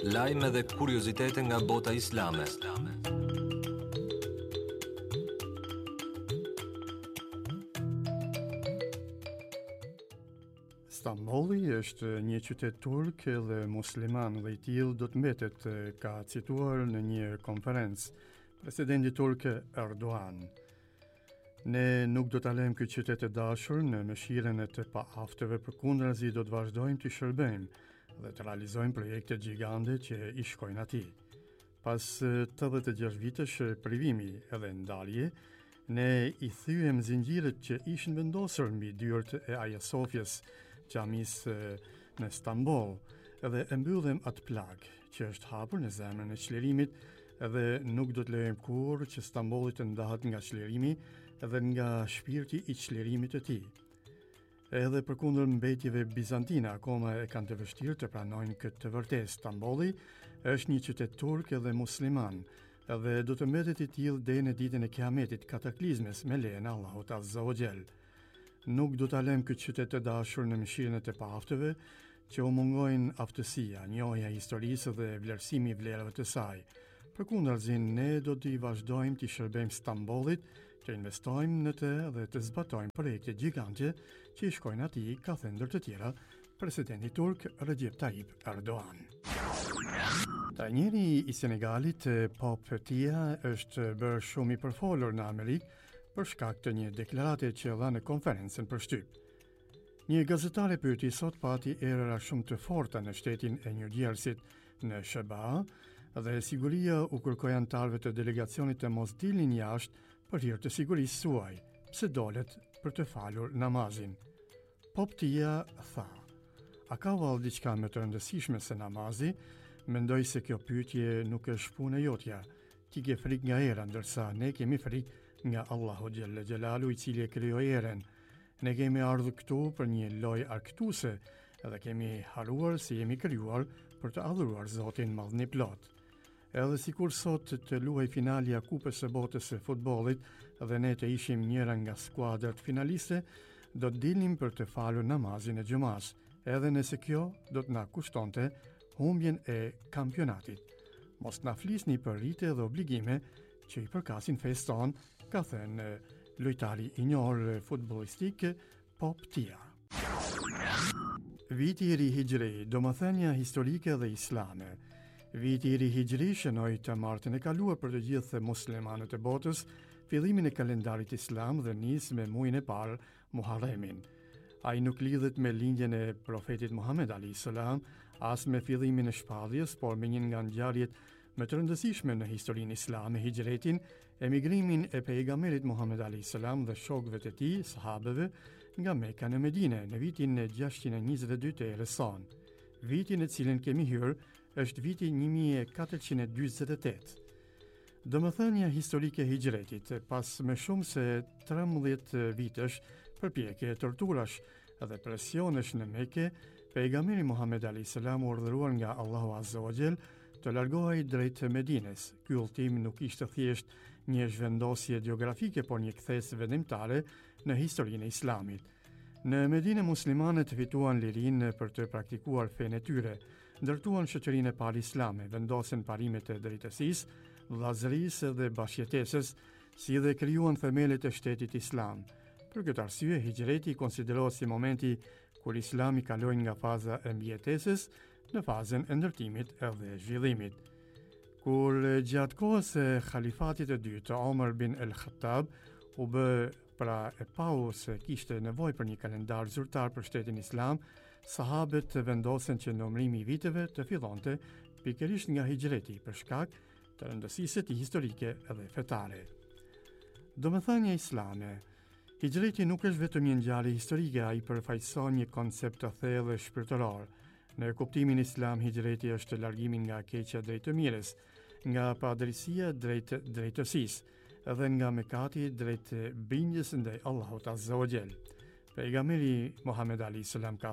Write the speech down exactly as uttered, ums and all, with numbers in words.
Lajme dhe kuriozitete nga bota islame. Stambolli është një qytet turk dhe musliman dhe i tillë do të mbetet, ka cituar në një konferencë presidenti turk Erdogan. Ne nuk do ta lejmë këtë qytet të dashur në mëshirën e të paaftëve, përkundrazi do të vazhdojmë të shërbejmë dhe të realizojmë projekte gjigande që i shkojnë atij. Pas tetëdhjetë e gjashtë vitesh privimi edhe ndalje, ne i thyem zinxhirët që ishin vendosur mbi dyert e Hagia Sophias, xhamisë në Stamboll, edhe e mbyllëm atë plagë që është hapur në zemrën e çlirimit, edhe nuk do të lejmë kurrë që Stambolli të ndahet nga çlirimi edhe nga shpirti i çlirimit të tij. Edhe përkundër mbetjeve bizantine akoma e kanë të vështirë të pranojnë këtë të vërtetë. Stambolli është një qytet turk edhe musliman, edhe do të mbetet i tillë deri në ditën e Kiametit, kataklizmes me lejen e Allahut Azza wa Jall. Nuk do ta lëmë këtë qytet të dashur në mëshirën e të paaftëve që u mungojnë aftësia, njohja e historisë dhe vlerësimi i vlerave të saj. Përkundrazi, ne do të vazhdojmë të shërbejmë Stambollit, të investojmë në të dhe të zbatojmë projekte gjigante që i shkojnë atij, ka thënë ndër të tjera presidenti turk Recep Tayyip Erdogan. Trajneri i Senegalit, Pop Tia, është bërë shumë i përfolur në Amerikë për shkak të një deklarate që dha në konferencën për shtyp. Një gazetare pyeti sot pati erëra shumë të forta në shtetin e New Jersey në Sheba, dhe siguria u kërkoi anëtarëve të delegacionit të mos dilnin jashtë për hir të sigurisë suaj, pse dolet për të falur namazin. Pop Tia tha: "A ka vallë diçka më të rëndësishme se namazi? Mendoj se kjo pyetje nuk është punë e jotja. Ti ke frikë nga era, ndërsa ne kemi frikë nga Allahu Gjelle Gjelalu, i cili e krijoi erën. Ne kemi ardhur këtu për një lojë argëtuese dhe kemi haruar se jemi krijuar për të adhuruar Zotin madhni plot. Edhe sikur sot të luaj finalja kupës së botës së futbollit dhe ne të ishim njëra nga skuadrat finaliste, do të dilnim për të falur namazin e xhumas, edhe nëse kjo do të na kushtonte humbjen e kampionatit. Mos na flisni për rite dhe obligime që i përkasin fesë tonë", ka thënë lojtari i njohur futbollistik Pop Tia. Viti i ri hijri, domethënia historike dhe islame. Viti i ri hijri shënoi të martën e kaluar për të gjithë muslimanët e botës, fillimin e kalendarit islam dhe nis me muajin e parë Muharremin. Ai nuk lidhet me lindjen e profetit Muhammed alayhis salam, as me fillimin e shpalljes, por me një nga ngjarjet më të rëndësishme në historinë islame, hijretin, emigrimin e pejgamberit Muhammed alayhis salam dhe shokëve të tij, sahabeve, nga Mekka në Medinë në vitin e gjashtëqind e njëzet e dy të erës sonë. Viti në cilin kemi hyrë është viti një mijë e katërqind e dyzet e tetë. Domethënia historike e hijretit, pas më shumë se trembëdhjetë vitesh përpjekje, torturash dhe presionesh në Mekë, pejgamberi Muhammed alayhis salam u urdhëruar nga Allahu Azza wa Jall të largohej drejt Medines. Ky udhtim nuk ishte thjesht një zhvendosje geografike, por një kthesë vendimtare në historinë e Islamit. Në Medinë muslimanët fituan lirinë për të praktikuar fenë e tyre, ndërtuan shoqërinë e parë islame, vendosën parimet e drejtësisë, vllazërisë dhe bashkëjetesës, si dhe krijuan themelet e shtetit islam. Për këtë arsye, hijreti konsiderohet si momenti kur Islami kaloi nga faza e mbijetesës në fazën e ndërtimit edhe zhvillimit. Kur gjatë kohës e khalifatit të dytë, Omar bin el-Khattab u bë pra e pau se kishte nevojë për një kalendar zyrtar për shtetin islam, sahabët vendosen që numrimi i viteve të fillonte pikërisht nga hijreti për shkak të rëndësisë së tij historike edhe fetare. Domethënia islame. Hijreti nuk është vetëm një ngjarje historike, ai përfaqëson një koncept të thellë shpirtëror. Në kuptimin islam, hijreti është largimi nga keqja drejt të mirës, nga padrejësia drejt drejtësisë, edhe nga mëkati drejt bindjes ndaj Allahut Azza wa Jall. Pejgamberi Muhammed alayhis salam ka